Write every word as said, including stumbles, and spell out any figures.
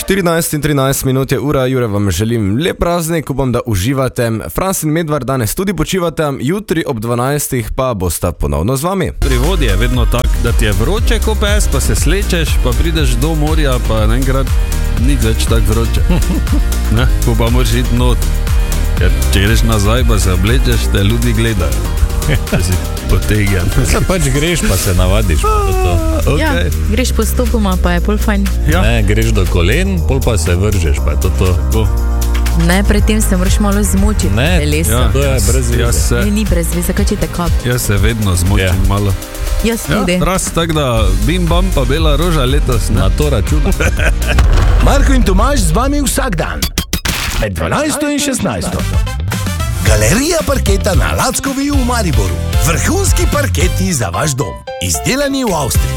štirinajst in trinajst minut je ura, Jure vam želim lep praznik, upam, da uživate. Fras in Medvard danes tudi počivate, jutri ob dvanajstih pa bosta ponovno z vami. Pri vodi je vedno tak, da ti je vroče ko pes, pa se slečeš, pa prideš do morja, pa naenkrat nič več tak vroče. Ne, ko pa moraš iti not, ker če greš nazaj, pa se oblečeš, te ljudi gledajo. Če si potegan. Ja, pač greš, pa se navadiš. Pa to. Okay. Ja, greš postopoma, pa je pol fajn. Ja. Ne, greš do kolen, pol pa se vržeš, pa je to to. To. Ne, predtem se moraš malo zmočiti. Ne, teleso. Ja. To je brez Jaz veze. se, Ne, ni brez veze, kaj če te kap. jaz se vedno zmočim Ja. malo. Jaz Ja, tudi. raz tak, da bim bam pa bela roža letos, ne? Na to računa. Marko in Tomaž z vami vsak dan. Med dvanajsto in šestnajsto. Galerija parketa na Lackovi v Mariboru. Vrhunski parketi za vaš dom. Izdelani v Avstriji.